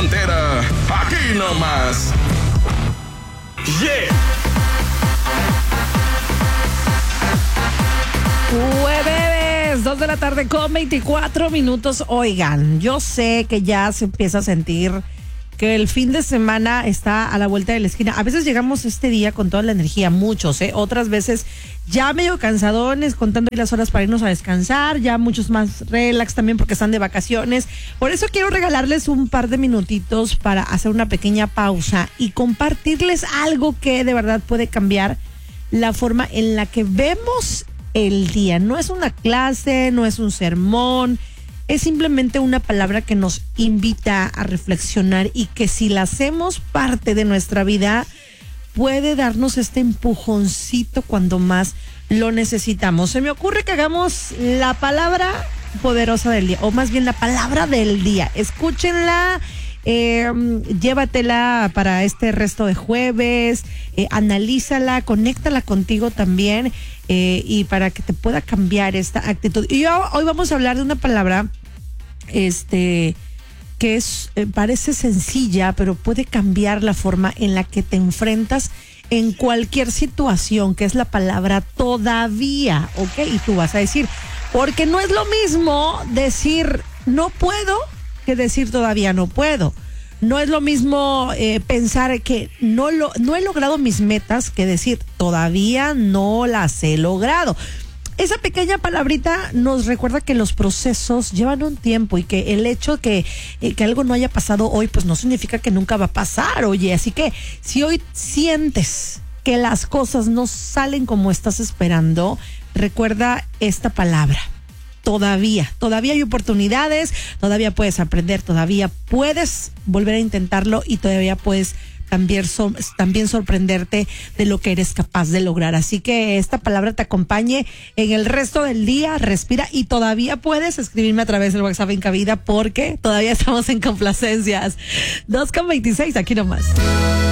entera, aquí nomás. Yeah. Jueves, 2 de la tarde con 24 minutos. Oigan, yo sé que ya se empieza a sentir que el fin de semana está a la vuelta de la esquina. A veces llegamos este día con toda la energía, muchos, otras veces ya medio cansadones, contando las horas para irnos a descansar, ya muchos más relax también porque están de vacaciones. Por eso quiero regalarles un par de minutitos para hacer una pequeña pausa y compartirles algo que de verdad puede cambiar la forma en la que vemos el día. No es una clase, no es un sermón, es simplemente una palabra que nos invita a reflexionar y que si la hacemos parte de nuestra vida puede darnos este empujoncito cuando más lo necesitamos. Se me ocurre que hagamos la palabra poderosa del día, o más bien la palabra del día. Escúchenla, llévatela para este resto de jueves, analízala, conéctala contigo también, y para que te pueda cambiar esta actitud. Y hoy vamos a hablar de una palabra que es parece sencilla, pero puede cambiar la forma en la que te enfrentas en cualquier situación, que es la palabra todavía, ¿ok? Y tú vas a decir, porque no es lo mismo decir no puedo que decir todavía no puedo. No es lo mismo pensar que no he logrado mis metas que decir todavía no las he logrado. Esa pequeña palabrita nos recuerda que los procesos llevan un tiempo y que el hecho que algo no haya pasado hoy, pues no significa que nunca va a pasar, oye. Así que si hoy sientes que las cosas no salen como estás esperando, recuerda esta palabra. Todavía hay oportunidades, todavía puedes aprender, todavía puedes volver a intentarlo y todavía puedes también sorprenderte de lo que eres capaz de lograr. Así que esta palabra te acompañe en el resto del día. Respira y todavía puedes escribirme a través del WhatsApp en cabina porque todavía estamos en complacencias. 2:26, aquí nomás.